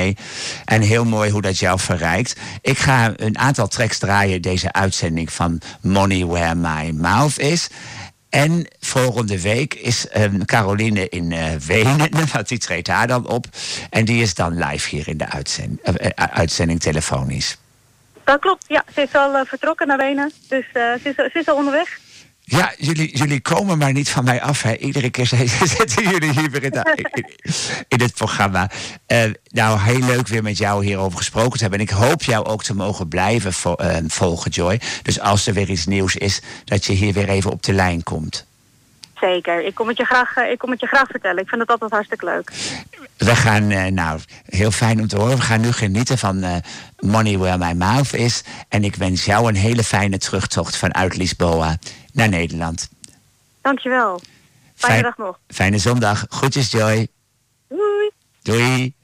mee. En heel mooi hoe dat jou verrijkt. Ik ga een aantal tracks draaien deze uitzending van Money Where My Mouth Is. En volgende week is Caroline in Wenen, want die treedt daar dan op. En die is dan live hier in de uitzending telefonisch. Dat klopt, ja. Ze is al vertrokken naar Wenen, dus ze is al onderweg. Ja, jullie komen maar niet van mij af. Hè. Iedere keer zitten jullie hier weer in het programma. Nou, heel leuk weer met jou hierover gesproken te hebben. En ik hoop jou ook te mogen blijven volgen, Joy. Dus als er weer iets nieuws is, dat je hier weer even op de lijn komt. Zeker, ik kom het je graag vertellen. Ik vind het altijd hartstikke leuk. We gaan, heel fijn om te horen. We gaan nu genieten van Money Where My Mouth Is. En ik wens jou een hele fijne terugtocht vanuit Lisboa naar Nederland. Dankjewel. Fijne dag nog. Fijne zondag. Groetjes, Joy. Doei. Doei.